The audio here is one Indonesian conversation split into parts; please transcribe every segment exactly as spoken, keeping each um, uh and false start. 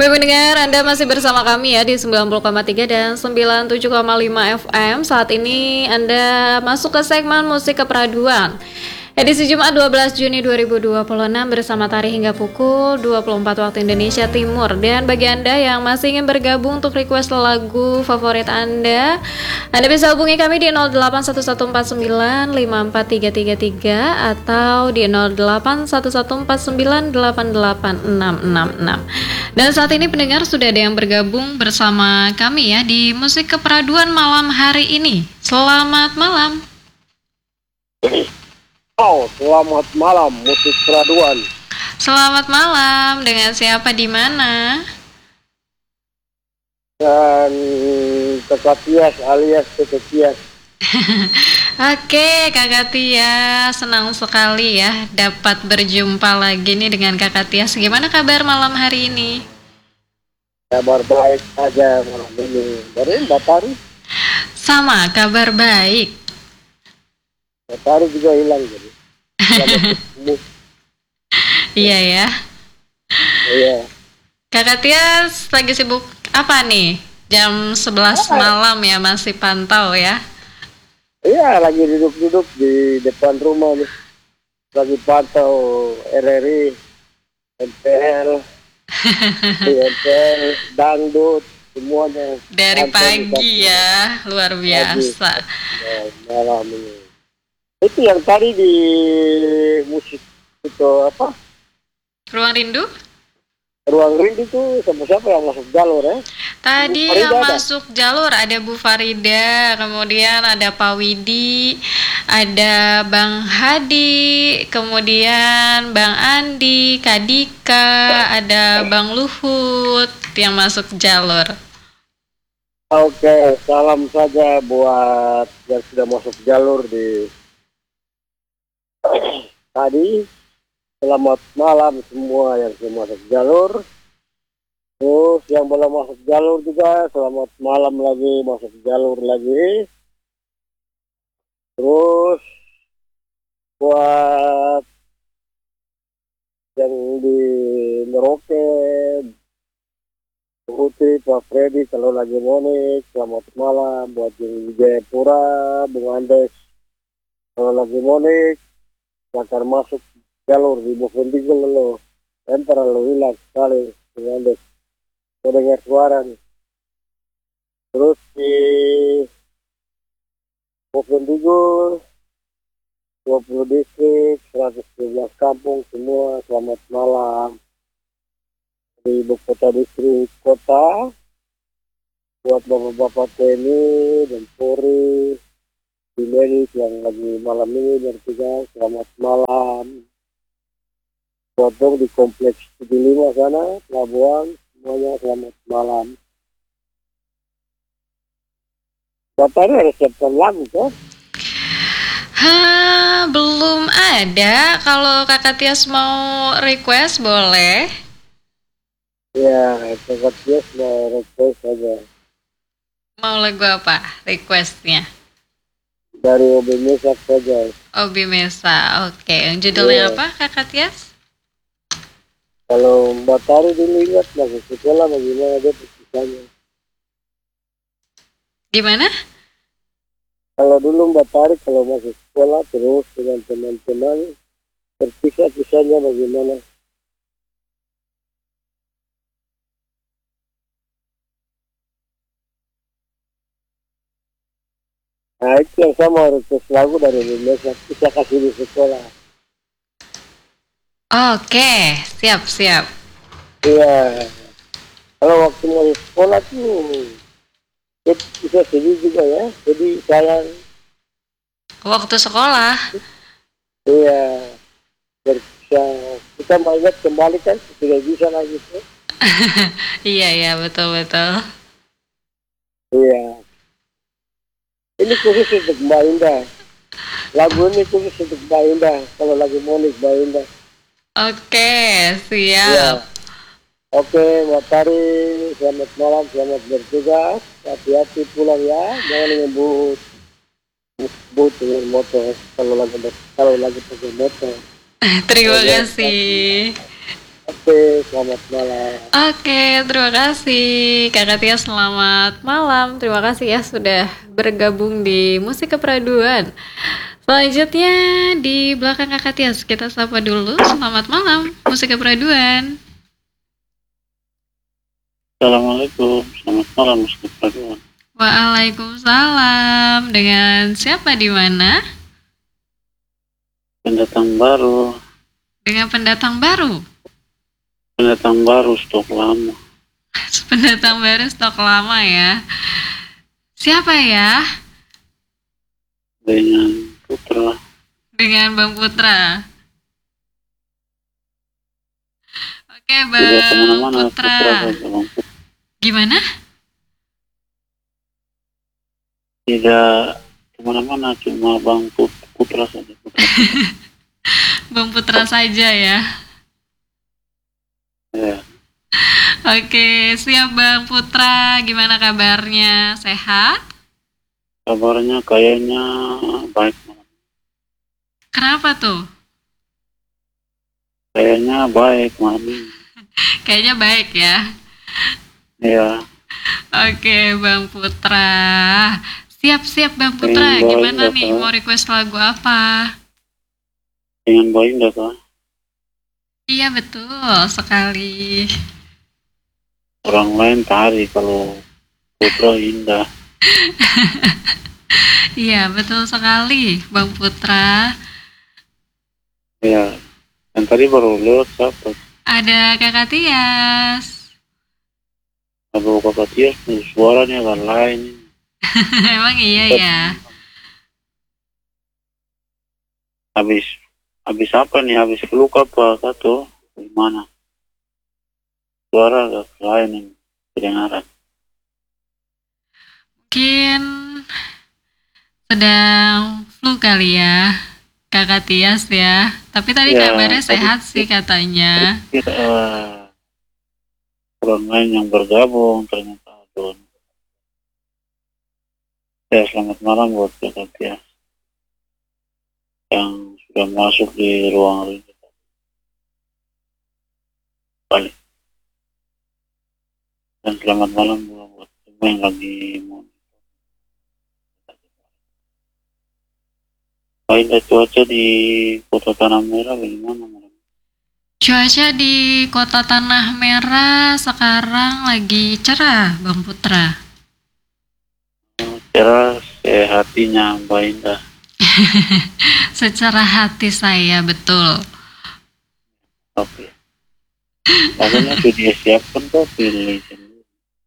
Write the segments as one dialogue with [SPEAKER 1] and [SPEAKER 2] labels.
[SPEAKER 1] Baik pendengar, Anda masih bersama kami ya di sembilan puluh koma tiga dan sembilan puluh tujuh koma lima F M. Saat ini Anda masuk ke segmen musik keperaduan. Edisi Jumat dua belas Juni dua ribu dua puluh enam bersama Tari hingga pukul dua puluh empat waktu Indonesia Timur. Dan bagi Anda yang masih ingin bergabung untuk request lagu favorit Anda, Anda bisa hubungi kami di nol delapan satu satu empat sembilan lima empat tiga tiga tiga atau di nol delapan satu satu empat sembilan delapan delapan enam enam enam. Dan saat ini pendengar sudah ada yang bergabung bersama kami ya di musik keperaduan malam hari ini. Selamat malam.
[SPEAKER 2] Oh, selamat malam musik keperaduan.
[SPEAKER 1] Selamat malam, dengan siapa di mana?
[SPEAKER 2] Dan Kakak Tias alias Kakak Tias.
[SPEAKER 1] Oke, Kakak Tia, senang sekali ya dapat berjumpa lagi nih dengan Kakak Tias. Gimana kabar malam hari ini?
[SPEAKER 2] Kabar baik aja malam ini. Dari Mbak Tari?
[SPEAKER 1] Sama, kabar baik.
[SPEAKER 2] Mbak Tari juga hilang jadi. Selamat ketemu.
[SPEAKER 1] Iya ya.
[SPEAKER 2] Iya.
[SPEAKER 1] Kakak Tias lagi sibuk apa nih? Jam sebelas malam ya, masih pantau ya?
[SPEAKER 2] Iya, lagi duduk-duduk di depan rumah nih. Lagi pantau R R I, M P L, M P L, dangdut, semuanya.
[SPEAKER 1] Dari pagi ya, luar biasa.
[SPEAKER 2] Ya, malam ini. Itu yang tadi di musik itu apa?
[SPEAKER 1] Ruang Rindu?
[SPEAKER 2] Ruang Rindu itu sama siapa yang masuk jalur ya?
[SPEAKER 1] Tadi
[SPEAKER 2] Bu
[SPEAKER 1] yang
[SPEAKER 2] ada?
[SPEAKER 1] masuk jalur ada Bu Farida, kemudian ada Pak Widi, ada Bang Hadi, kemudian Bang Andi, Kak Dika, ada Bang Luhut yang masuk jalur.
[SPEAKER 2] Oke, salam saja buat yang sudah masuk jalur di tadi. Selamat malam semua yang sudah masuk jalur. Terus yang belum masuk jalur juga selamat malam lagi, masuk jalur lagi. Terus buat yang di Merauke, Putri, Pak Freddy, kalau lagi monik, selamat malam. Buat yang di Jayapura, Bung Andes, kalau lagi monik, akan masuk jalur di Bovendigul lo. Kan terlalu hilang sekali, Bung Andes. Saya dengar suara nih. Terus di Bovendigul, dua puluh distrik, seratus dua belas kampung, semua selamat malam. Di ibu kota distrik kota, buat bapak-bapak T N I dan Polri, di medik yang lagi malam ini bertugas, selamat malam. Buat dong di kompleks tujuh puluh lima sana, Pelabuhan, semuanya selamat malam. Bapak ini ada siapkan lagu kan?
[SPEAKER 1] Hah, belum ada. Kalau Kakak Tias mau request boleh.
[SPEAKER 2] Ya, Kakak Tias mau request saja.
[SPEAKER 1] Mau lagu apa requestnya?
[SPEAKER 2] Dari Obi Mesak saja.
[SPEAKER 1] Obi Mesa, oke. Yang judulnya
[SPEAKER 2] Yeah.
[SPEAKER 1] apa Kakak Tias?
[SPEAKER 2] Kalau Mbak Tari dulu ingat masih sekolah bagaimana dia perpisahannya.
[SPEAKER 1] Gimana?
[SPEAKER 2] Kalau dulu Mbak Tari kalau masih sekolah terus dengan teman-teman terpisah-pisahnya bagaimana? Nah itu yang sama request lagu dari Indonesia bisa kasih di sekolah.
[SPEAKER 1] Oke, siap siap.
[SPEAKER 2] Iya. Kalau waktu masih sekolah tuh dia bisa sedih juga ya. Jadi sayang.
[SPEAKER 1] Waktu sekolah.
[SPEAKER 2] Iya. Berpisah. Kita mau ingat kembali kan tidak bisa lagi tuh.
[SPEAKER 1] Iya iya betul betul.
[SPEAKER 2] Iya. Ini khusus untuk Mbak Indah. Lagu ini khusus untuk Mbak Indah. Kalau lagi monik Mbak Indah.
[SPEAKER 1] Oke, siap.
[SPEAKER 2] Ya. Oke, Mbak Tari, selamat malam, selamat bertugas. Hati-hati pulang ya, jangan ngebut, ngebut dengan motor. Kalau lagi kalau lagi pakai motor.
[SPEAKER 1] Terima
[SPEAKER 2] Oh, ya.
[SPEAKER 1] kasih.
[SPEAKER 2] Oke, selamat malam.
[SPEAKER 1] Oke, terima kasih Kakak Tia, selamat malam. Terima kasih ya sudah bergabung di Musik Kepraduan. Selanjutnya di belakang Kakak Tia, kita sapa dulu. Selamat malam, Musik Kepraduan.
[SPEAKER 2] Assalamualaikum, selamat malam Mas Kepraduan.
[SPEAKER 1] Waalaikumsalam. Dengan siapa di mana?
[SPEAKER 2] Pendatang baru,
[SPEAKER 1] Dengan pendatang baru.
[SPEAKER 2] pendatang baru stok lama.
[SPEAKER 1] Pendatang baru stok lama ya. Siapa ya?
[SPEAKER 2] Dengan Putra.
[SPEAKER 1] Dengan Bang Putra. Oke,
[SPEAKER 2] Tidak
[SPEAKER 1] Bang
[SPEAKER 2] kemana-mana,
[SPEAKER 1] Putra.
[SPEAKER 2] Putra saja, Bang Putra.
[SPEAKER 1] Gimana?
[SPEAKER 2] Tidak kemana-mana, cuma Bang Put- Putra saja. Putra.
[SPEAKER 1] Bang Putra saja ya.
[SPEAKER 2] Ya,
[SPEAKER 1] Oke, siap Bang Putra. Gimana kabarnya? Sehat?
[SPEAKER 2] kabarnya kayaknya baik.
[SPEAKER 1] Kenapa tuh?
[SPEAKER 2] Kayaknya baik, Mami.
[SPEAKER 1] Kayaknya baik ya.
[SPEAKER 2] Ya,
[SPEAKER 1] Oke, Bang Putra. Siap-siap Bang Putra.
[SPEAKER 2] Dengan baik,
[SPEAKER 1] Gimana nih
[SPEAKER 2] Bapak.
[SPEAKER 1] mau request lagu apa?
[SPEAKER 2] dengan baik enggak, Kak?
[SPEAKER 1] Iya, betul sekali.
[SPEAKER 2] Orang lain tari, kalau Putra indah.
[SPEAKER 1] Iya, betul sekali Bang Putra.
[SPEAKER 2] Ya, dan tadi baru lewat siapa?
[SPEAKER 1] Ada Kakak Tias.
[SPEAKER 2] Kalau Kakak Tias, suaranya kan lain.
[SPEAKER 1] Emang iya ya.
[SPEAKER 2] Habis habis apa nih? Habis peluk apa kata? Gimana? Suara agak lain nih kedengaran.
[SPEAKER 1] Mungkin sedang flu kali ya Kakak Tias ya. Tapi tadi
[SPEAKER 2] Ya,
[SPEAKER 1] kabarnya
[SPEAKER 2] tadi-
[SPEAKER 1] sehat sih katanya.
[SPEAKER 2] Kita eh, orang lain yang bergabung ternyata Don. Ya, selamat malam buat Kakak Tias yang sudah masuk di ruang ini. Balik. Dan selamat malam buat semua yang lagi mau. Baik, cuaca di Kota Tanah Merah bagaimana, Madam?
[SPEAKER 1] Cuaca di Kota Tanah Merah sekarang lagi cerah Bang Putra.
[SPEAKER 2] Cerah sehatinya Mbak Indah.
[SPEAKER 1] Secara hati saya, betul.
[SPEAKER 2] Oke. Lagunya sudah disiapkan kok, pilih sendiri.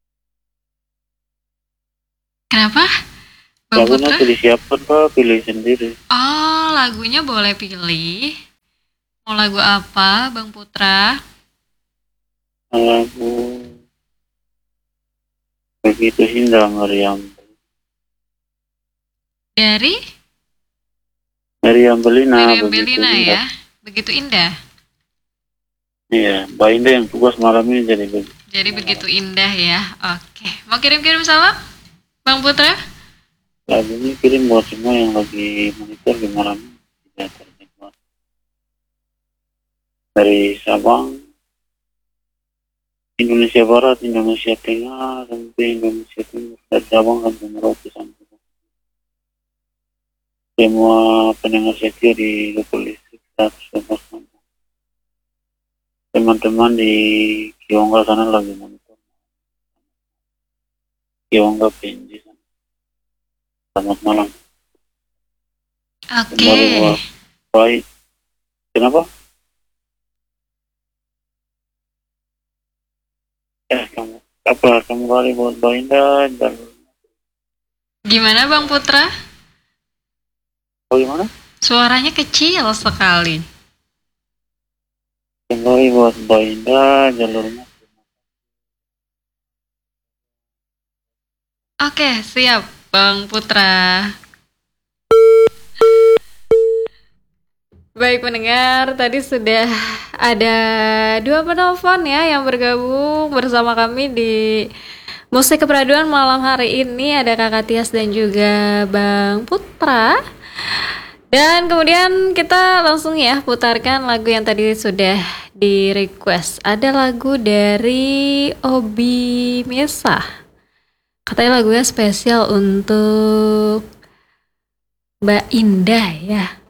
[SPEAKER 1] Kenapa? Bang
[SPEAKER 2] Lagunya
[SPEAKER 1] Putra?
[SPEAKER 2] sudah disiapkan kok, pilih sendiri.
[SPEAKER 1] Oh, lagunya boleh pilih. Mau lagu apa, Bang Putra?
[SPEAKER 2] Lagu begitu indah Meriam.
[SPEAKER 1] Dari
[SPEAKER 2] Meriam Belina.
[SPEAKER 1] Meriam
[SPEAKER 2] Begitu
[SPEAKER 1] Bellina
[SPEAKER 2] Indah.
[SPEAKER 1] ya. Begitu indah.
[SPEAKER 2] Iya, Mbak Indah yang tugas malam ini jadi begitu.
[SPEAKER 1] Jadi begitu indah ya. Oke. Mau kirim-kirim salam, Bang Putra?
[SPEAKER 2] Lagu ini kirim buat semua yang lagi monitor di malam ini. Tidak ternikmat. Dari Sabang, Indonesia Barat, Indonesia Tengah, sampai Indonesia Timur, dari Sabang sampai Merauke sampai semua pendengar setia di Local Listrik seratus dua belas Kampung. Teman-teman di Kiongga sana lagi monitor. Kiongga P N J sana. Selamat malam.
[SPEAKER 1] Oke.
[SPEAKER 2] Kembali buat baik. Kenapa? Eh, kamu apa? Kembali buat Mbak Indah dan
[SPEAKER 1] Gimana Bang Putra?
[SPEAKER 2] bagaimana?
[SPEAKER 1] Suaranya kecil sekali.
[SPEAKER 2] Kembali buat Mbak Indah jalurnya.
[SPEAKER 1] Oke, siap Bang Putra. Baik pendengar, tadi sudah ada dua penelpon ya yang bergabung bersama kami di Musik Kepraduan malam hari ini. Ada Kakak Tias dan juga Bang Putra. Dan kemudian kita langsung ya putarkan lagu yang tadi sudah di request. Ada lagu dari Obi Mesa. Katanya lagunya spesial untuk Mbak Indah ya.